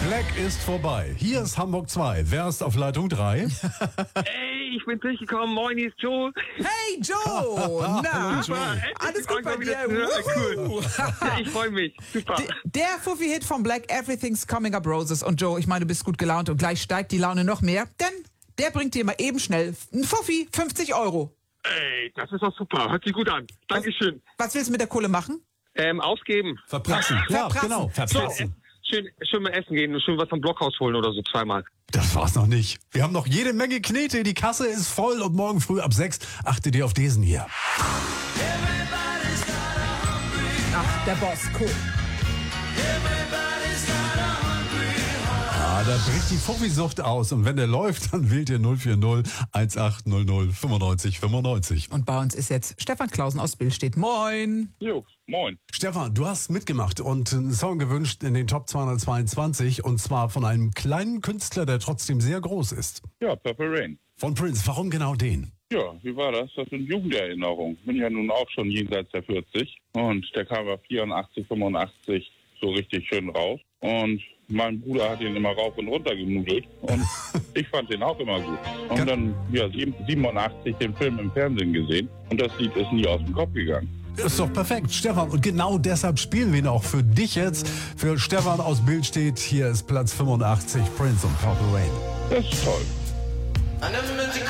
Black ist vorbei. Hier ist Hamburg 2. Wer ist auf Leitung 3? Ey, ich bin durchgekommen. Moin, hier ist Joe. Hey Joe! Na, alles gut bei dir? Cool. Ja, ich freue mich. Super. Der Fuffi-Hit von Black, Everything's Coming Up Roses. Und Joe, ich meine, du bist gut gelaunt und gleich steigt die Laune noch mehr, denn der bringt dir mal eben schnell einen Fuffi, 50 €. Ey, das ist doch super. Hört sich gut an. Dankeschön. Was willst du mit der Kohle machen? Ausgeben. Verprassen. Ja, Verprassen. genau. Verprassen. Schön mal essen gehen und schön was vom Blockhaus holen oder so zweimal. Das war's noch nicht. Wir haben noch jede Menge Knete. Die Kasse ist voll und morgen früh ab 6 achtet ihr auf diesen hier. Ach, der Boss, cool. Da bricht die Fuffi-Sucht aus und wenn der läuft, dann wählt ihr 040 1800 95 95. Und bei uns ist jetzt Stefan Klausen aus Billstedt. Moin. Jo, moin. Stefan, du hast mitgemacht und einen Song gewünscht in den Top 222 und zwar von einem kleinen Künstler, der trotzdem sehr groß ist. Ja, Purple Rain. Von Prince. Warum genau den? Ja, wie war das? Das sind Jugenderinnerungen. Bin ja nun auch schon jenseits der 40 und der kam ja 84, 85 so richtig schön raus. Und mein Bruder hat ihn immer rauf und runter genudelt und ich fand den auch immer gut. Und dann, 87 den Film im Fernsehen gesehen und das Lied ist nie aus dem Kopf gegangen. Das ist doch perfekt, Stefan. Und genau deshalb spielen wir ihn auch für dich jetzt. Für Stefan aus Billstedt. Hier ist Platz 85, Prince und Purple Rain. Das ist toll.